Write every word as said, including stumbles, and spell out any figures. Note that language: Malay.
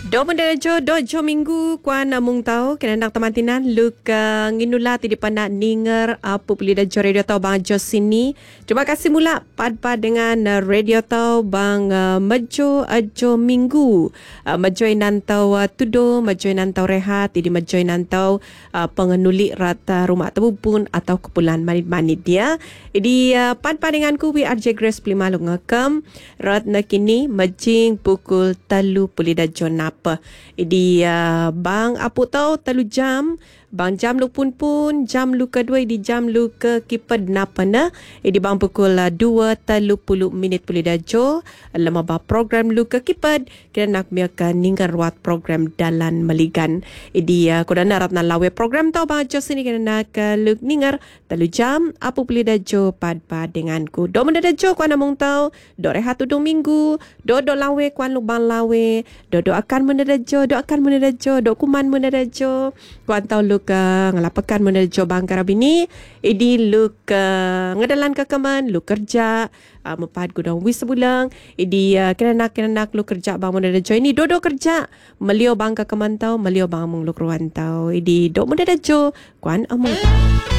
Do menderejo dojo minggu kuan amung tau kena nak temantinan luk uh, nginula tidi pana ninger apa puli dojo radio tau bang jo sini. Terima kasih mula pad-pad dengan uh, radio tau bang uh, mejo ajo minggu. Uh, mejoi nantau uh, tudo, mejoi nantau rehat, tidi mejoi nantau uh, pengenuli rata rumah tebupun atau kepulan manit-manit dia. Jadi uh, pad-pad dengan ku W R J Grace Plima lu ngakam rat nak kini mejing pukul talu puli dojo nap. Jadi uh, bang apa tahu telu jam bang jam lu pun pun jam lu kedua di jam lu ke kipad napa na jadi bang pukul uh, dua telu puluh minit pulih dajo lama bah program lu ke kipad kena nak miaka ninggar wat program dalan meligan jadi uh, kuda narap na lawe program tau bang jo sini kena nak uh, lu ninggar telu jam apa pulih dajo pad pad dengan ku do menda dajo kuan among tau do rehat tudung minggu do do lawe kuan lu bang lawe do do akan menda dajo do akan menda dajo do kuman menda dajo kuan tau lu ke ngelapakan menuju bang karabini idi lu ke ngadalan ke keman lu kerja uh, mepad gudang wis sebulang idi uh, kena nak kena nak lu kerja bang menuju ini dodo kerja melio bang ke keman tau melio bang mung lu keruan tau idi do menuju kuan amung tau.